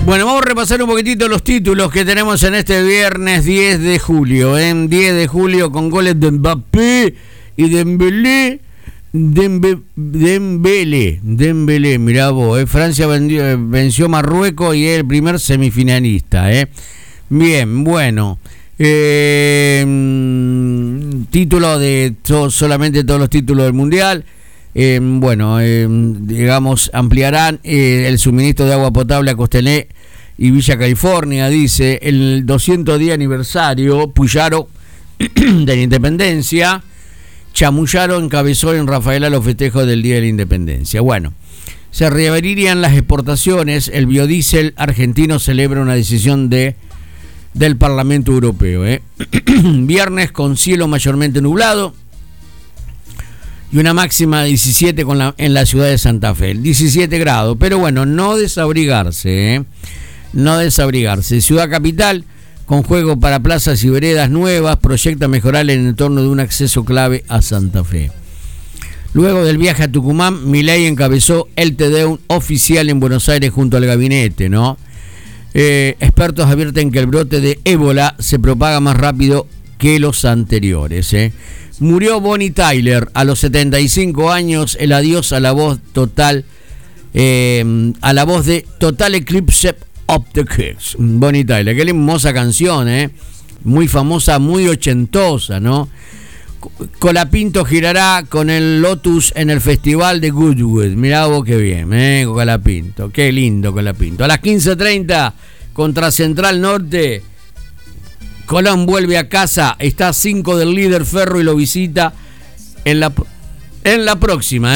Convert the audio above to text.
Bueno, vamos a repasar un poquitito los títulos que tenemos en este viernes 10 de julio. 10 de julio con goles de Mbappé y Dembélé. Dembélé, mirá vos. Francia venció a Marruecos y es el primer semifinalista. Bien, bueno. Título de solamente todos los títulos del Mundial. Digamos, ampliarán el suministro de agua potable a Costené y Villa California, dice, el 210 aniversario, Puyaro de la Independencia, Chamullaro encabezó en Rafaela los festejos del Día de la Independencia. Bueno, se reabrirían las exportaciones, el biodiesel argentino celebra una decisión del Parlamento Europeo. Viernes con cielo mayormente nublado y una máxima de 17 en la ciudad de Santa Fe, 17 grados, pero bueno, no desabrigarse, no desabrigarse. Ciudad Capital, con juego para plazas y veredas nuevas, proyecta mejorar el entorno de un acceso clave a Santa Fe. Luego del viaje a Tucumán, Milei encabezó el Tedeum oficial en Buenos Aires junto al gabinete, ¿no? Expertos advierten que el brote de ébola se propaga más rápido que los anteriores. Murió Bonnie Tyler a los 75 años, el adiós a la voz total, a la voz de Total Eclipse of the Kids. Bonnie Tyler, qué hermosa canción, muy famosa, muy ochentosa, ¿no? Colapinto girará con el Lotus en el Festival de Goodwood. Mirá vos qué bien, Colapinto, qué lindo Colapinto. A las 15:30 contra Central Norte, Colón vuelve a casa, está a 5 del líder Ferro y lo visita en la próxima.